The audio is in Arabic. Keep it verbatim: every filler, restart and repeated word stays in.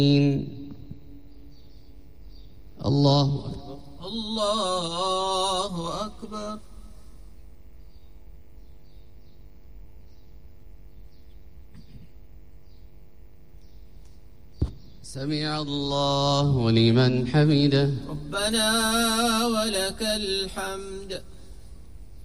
الله أكبر. الله أكبر. سمع الله لمن حمده. ربنا ولك الحمد.